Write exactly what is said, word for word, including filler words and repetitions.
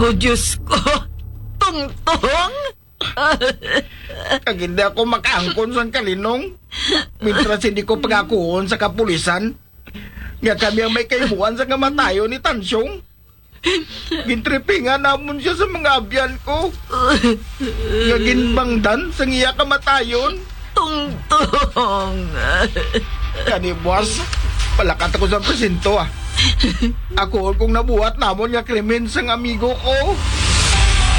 O Diyos ko, tungtong! Kag hindi ako makaangkon sa kalinong. Mintras hindi ko pagakuhon sa kapulisan. Nga kami ang may kaibuan sa kamatayo ni Tansyong. Gintripingan namon siya sa mga abyan ko. Nga ginbangdan sa iya kamatayon. Tungtong! Kani boss, palakat ako sa presinto ah. Ako kung nabuhat namon nga krimen sang amigo ko.